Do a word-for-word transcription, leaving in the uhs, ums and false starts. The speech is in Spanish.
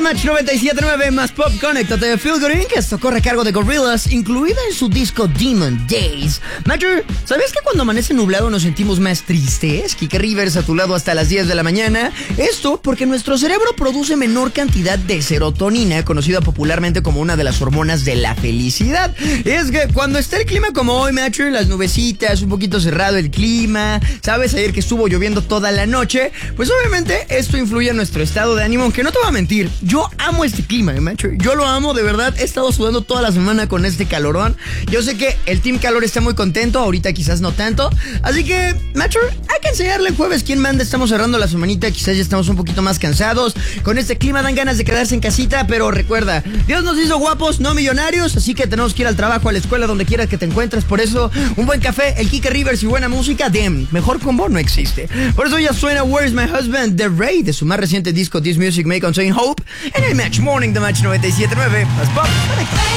Match noventa y siete punto nueve más Pop. Conéctate de Feel Good incorporated, que esto corre a cargo de Gorillaz, incluida en su disco Demon Days. Matcher, ¿sabías que cuando amanece nublado nos sentimos más tristes? Kike Rivers a tu lado hasta las diez de la mañana. Esto porque nuestro cerebro produce menor cantidad de serotonina, conocida popularmente como una de las hormonas de la felicidad. Es que cuando está el clima como hoy, Matcher, las nubecitas, un poquito cerrado el clima, ¿sabes? Ayer que estuvo lloviendo toda la noche, pues obviamente esto influye en nuestro estado de ánimo, aunque no te voy a mentir, yo amo este clima, ¿eh, Matcher? Yo lo amo, de verdad, he estado sudando toda la semana con este calorón. Yo sé que el Team Calor está muy contento, ahorita quizás no tanto, así que, Matcher, hay que enseñarle el jueves quién manda. Estamos cerrando la semanita, quizás ya estamos un poquito más cansados. Con este clima dan ganas de quedarse en casita, pero recuerda, Dios nos hizo guapos, no millonarios, así que tenemos que ir al trabajo, a la escuela, donde quieras que te encuentres. Por eso, un buen café, el Kike Rivers y buena música, damn, mejor combo no existe. Por eso ya suena Where's My Husband, The Ray, de su más reciente disco This Music May Contain Hope, en el Match Morning de Match noventa y siete punto nueve. Más Pop, conecta.